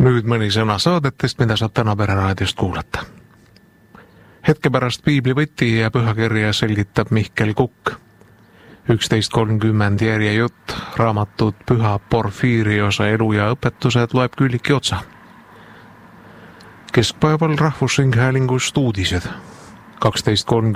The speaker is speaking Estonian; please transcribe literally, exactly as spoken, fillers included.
Nüüd mõni sõna saadetest, mida saab täna Pereraadiost kuulata. Hetke pärast piiblivõti ja pühakirja selgitab Mihkel Kukk. üksteist kolmkümmend järjejutt, raamatud Püha Porfiiriosa elu ja õpetused loeb Külliki Otsa. Keskpäeval Rahvusringhäälingust uudised. kaksteist kolmkümmend